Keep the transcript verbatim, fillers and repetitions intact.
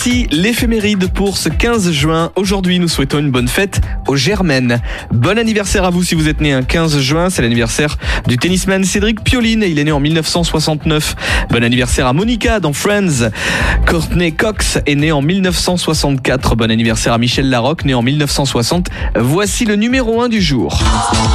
Voici l'éphéméride pour ce quinze juin. Aujourd'hui, nous souhaitons une bonne fête aux Germaines. Bon anniversaire à vous si vous êtes né un quinze juin. C'est l'anniversaire du tennisman Cédric Pioline. Il est né en mille neuf cent soixante-neuf. Bon anniversaire à Monica dans Friends. Courtney Cox est né en mille neuf cent soixante-quatre. Bon anniversaire à Michel Larocque, né en mille neuf cent soixante. Voici le numéro un du jour.